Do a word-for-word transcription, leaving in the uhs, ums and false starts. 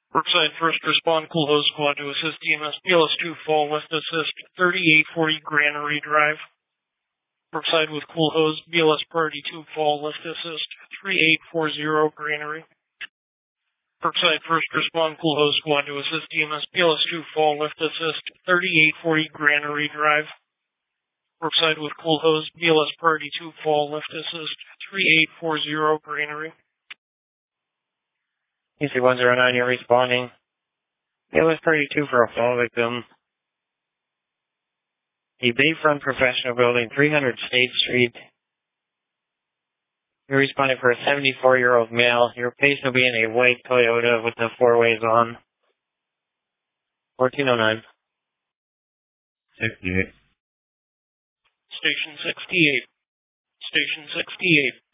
Brookside First Respond Cool Hose Squad to assist E M S B L S two Fall Lift Assist, thirty-eight forty Granary Drive. Brookside with Cool Hose, B L S Priority two Fall Lift Assist, thirty-eight forty Granary. Brookside First Respond Cool Hose Squad to assist E M S B L S two Fall Lift Assist, thirty-eight forty Granary Drive. Brookside with Cool Hose, B L S Priority two Fall Lift Assist, thirty-eight forty Granary. E C one zero nine, you're responding. B L S Priority two for a fall victim. The Bayfront Professional Building, three hundred State Street. You're responding for a seventy-four-year-old male. Your patient will be in a white Toyota with the four ways on. fourteen oh nine. sixty-eight. Station sixty-eight. Station sixty-eight.